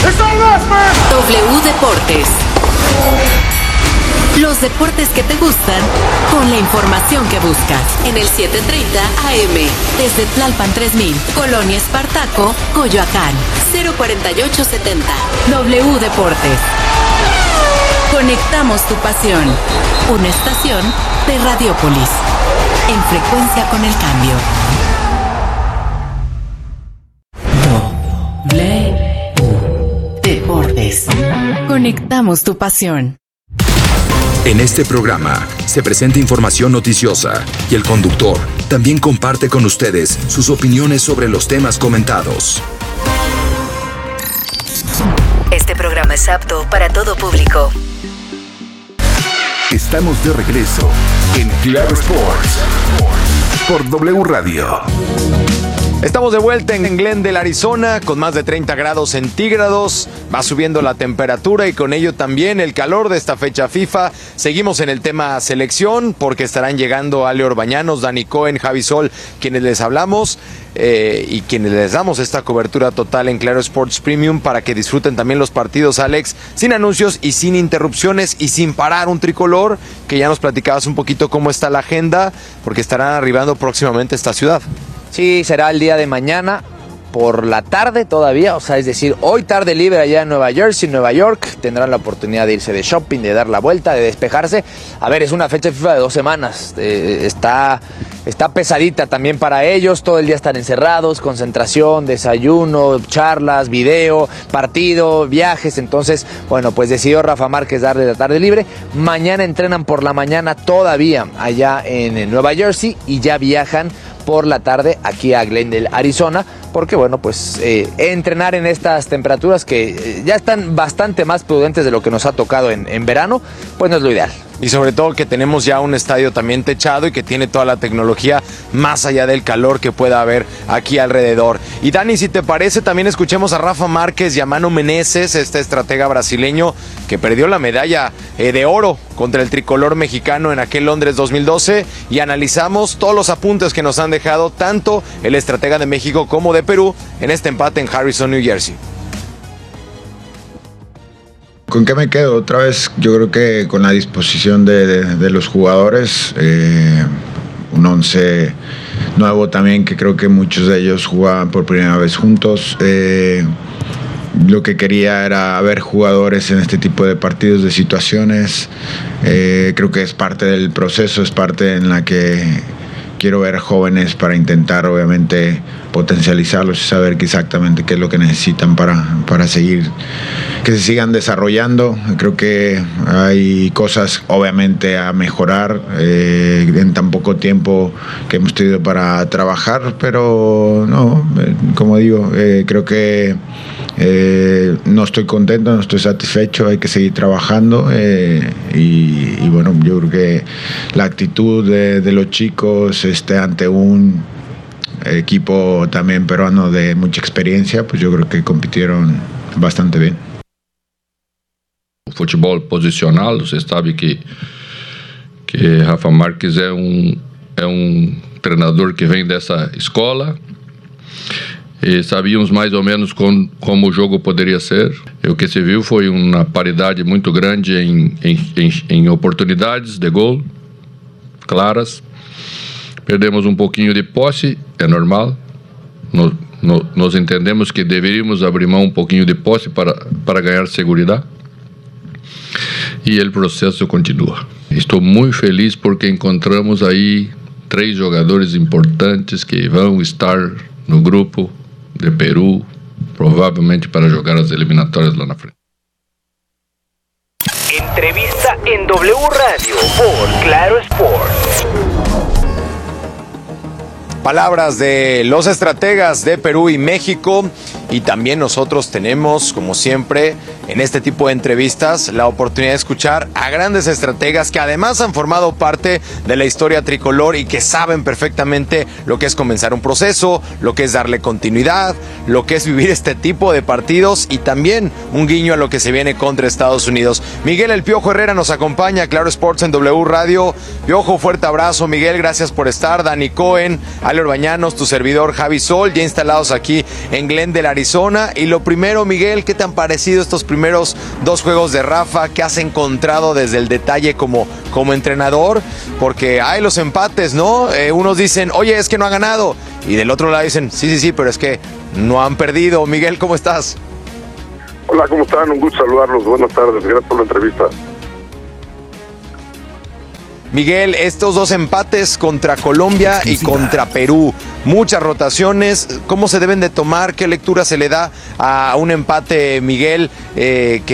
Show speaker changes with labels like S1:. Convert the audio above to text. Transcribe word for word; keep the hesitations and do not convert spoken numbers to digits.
S1: W Deportes. Los deportes que te gustan, con la información que buscas. En el siete treinta A M, desde Tlalpan tres mil, Colonia Espartaco, Coyoacán, cero cuarenta y ocho setenta. W Deportes. Conectamos tu pasión. Una estación de Radiopolis. En frecuencia con el cambio. W Deportes. Conectamos tu pasión.
S2: En este programa se presenta información noticiosa y el conductor también comparte con ustedes sus opiniones sobre los temas comentados.
S1: Este programa es apto para todo público.
S3: Estamos de regreso en Claro Sports por W Radio.
S4: Estamos de vuelta en Glendale, Arizona, con más de treinta grados centígrados. Va subiendo la temperatura y con ello también el calor de esta fecha FIFA. Seguimos en el tema selección porque estarán llegando Ale Orbañanos, Dani Cohen, Javi Sol, quienes les hablamos eh, y quienes les damos esta cobertura total en Claro Sports Premium para que disfruten también los partidos, Alex, sin anuncios y sin interrupciones y sin parar. Un tricolor que ya nos platicabas un poquito cómo está la agenda porque estarán arribando próximamente a esta ciudad.
S5: Sí, será el día de mañana por la tarde todavía, o sea, es decir, hoy tarde libre allá en Nueva Jersey, Nueva York, tendrán la oportunidad de irse de shopping, de dar la vuelta, de despejarse. A ver, es una fecha FIFA de dos semanas, eh, está, está pesadita también para ellos, todo el día están encerrados, concentración, desayuno, charlas, video, partido, viajes. Entonces, bueno, pues decidió Rafa Márquez darle la tarde libre. Mañana entrenan por la mañana todavía allá en, en Nueva Jersey y ya viajan por la tarde aquí a Glendale, Arizona, porque bueno, pues eh, entrenar en estas temperaturas que eh, ya están bastante más prudentes de lo que nos ha tocado en, en verano, pues no es lo ideal.
S4: Y sobre todo que tenemos ya un estadio también techado y que tiene toda la tecnología más allá del calor que pueda haber aquí alrededor. Y Dani, si te parece, también escuchemos a Rafa Márquez y a Mano Menezes, este estratega brasileño que perdió la medalla eh, de oro contra el tricolor mexicano en aquel Londres dos mil doce, y analizamos todos los apuntes que nos han dejado tanto el estratega de México como de Perú en este empate en Harrison, New Jersey.
S6: ¿Con qué me quedo? Otra vez, yo creo que con la disposición de, de, de los jugadores, eh, un once nuevo también, que creo que muchos de ellos jugaban por primera vez juntos. Eh, lo que quería era ver jugadores en este tipo de partidos, de situaciones. Eh, creo que es parte del proceso, es parte en la que quiero ver jóvenes para intentar, obviamente, potencializarlos y saber exactamente qué es lo que necesitan para, para seguir, que se sigan desarrollando. Creo que hay cosas, obviamente, a mejorar eh, en tan poco tiempo que hemos tenido para trabajar, pero no, eh, como digo, eh, creo que eh, no estoy contento, no estoy satisfecho, hay que seguir trabajando eh, y, y bueno, yo creo que la actitud de, de los chicos este, ante un equipo también peruano de mucha experiencia, pues yo creo que compitieron bastante bien.
S7: Futebol posicional, você sabe que, que Rafa Márquez é um, é um treinador que vem dessa escola e sabíamos mais ou menos com, como o jogo poderia ser. E o que se viu foi uma paridade muito grande em, em, em, em oportunidades de gol claras. Perdemos um pouquinho de posse, é normal. Nos, no, nós entendemos que deveríamos abrir mão um pouquinho de posse para, para ganhar segurança. E o processo continua. Estou muito feliz porque encontramos aí três jogadores importantes que vão estar no grupo de Peru, provavelmente para jogar as eliminatórias lá na frente.
S8: Entrevista en W Radio por Claro Sports.
S4: Palabras de los estrategas de Perú y México, y también nosotros tenemos, como siempre, en este tipo de entrevistas, la oportunidad de escuchar a grandes estrategas que además han formado parte de la historia tricolor y que saben perfectamente lo que es comenzar un proceso, lo que es darle continuidad, lo que es vivir este tipo de partidos y también un guiño a lo que se viene contra Estados Unidos. Miguel El Piojo Herrera nos acompaña, Claro Sports en W Radio. Piojo, fuerte abrazo. Miguel, gracias por estar. Dani Cohen, Vale Orbañanos, tu servidor Javi Sol, ya instalados aquí en Glendale, Arizona. Y lo primero, Miguel, ¿qué te han parecido estos primeros dos juegos de Rafa? ¿Qué has encontrado desde el detalle como, como entrenador? Porque hay los empates, ¿no? Eh, unos dicen, oye, es que no han ganado. Y del otro lado dicen, sí, sí, sí, pero es que no han perdido. Miguel, ¿cómo estás?
S9: Hola, ¿cómo están? Un gusto saludarlos. Buenas tardes. Gracias por la entrevista.
S4: Miguel, estos dos empates contra Colombia y contra Perú, muchas rotaciones, ¿cómo se deben de tomar? ¿Qué lectura se le da a un empate, Miguel, eh, que